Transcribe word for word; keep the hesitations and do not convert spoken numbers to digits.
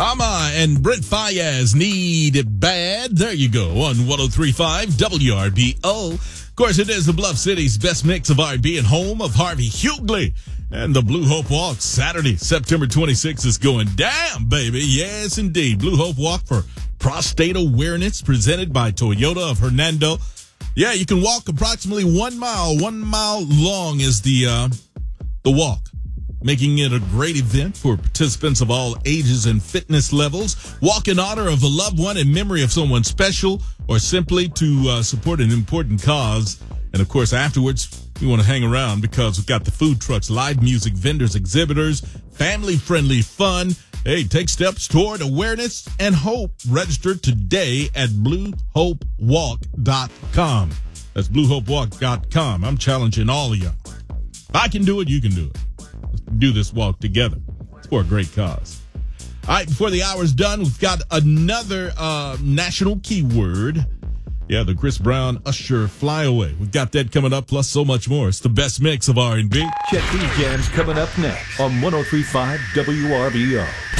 Ama and Brent Fayez, Need It Bad. There you go on one oh three point five W R B O. Of course, it is the Bluff City's best mix of R and B and home of Harvey Hughley. And the Blue Hope Walk Saturday, September twenty-sixth is going down, baby. Yes, indeed. Blue Hope Walk for prostate awareness presented by Toyota of Hernando. Yeah, you can walk approximately one mile. One mile long is the uh, the walk, making it a great event for participants of all ages and fitness levels. Walk in honor of a loved one, in memory of someone special, or simply to uh, support an important cause. And, of course, afterwards, we want to hang around because we've got the food trucks, live music, vendors, exhibitors, family-friendly fun. Hey, take steps toward awareness and hope. Register today at blue hope walk dot com. That's blue hope walk dot com. I'm challenging all of you. If I can do it, you can do it. Let's do this walk together. It's for a great cause. All right, before the hour's done, we've got another uh, national keyword. Yeah, the Chris Brown Usher Flyaway. We've got that coming up, plus so much more. It's the best mix of R and B. Check these jams coming up next on one oh three point five W R B O.